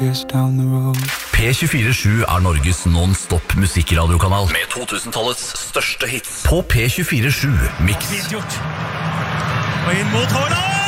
P24-7 Norges non-stop musikkradiokanal med 2000-tallets største hits på P24-7 Mix. Fint gjort. Og inn mot Haaland!